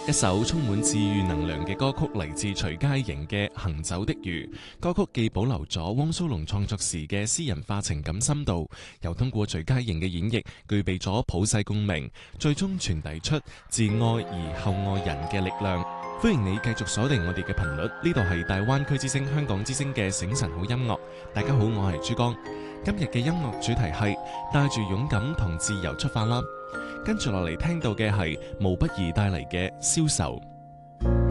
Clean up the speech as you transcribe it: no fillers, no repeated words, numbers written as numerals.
一首充滿治愈能量嘅歌曲嚟自徐佳瑩嘅《行走的魚》。歌曲既保留咗汪蘇泷創作時嘅私人化情感深度，又通過徐佳瑩嘅演繹，具備咗普世共鳴，最終傳遞出自愛而後愛人嘅力量。歡迎你繼續鎖定我哋嘅頻率，呢度係大灣區之聲香港之聲嘅醒晨好音樂。大家好，我係珠江。今日嘅音樂主題係帶住勇敢同自由出發啦。跟住落嚟聽到嘅係毛不易帶嚟嘅消愁。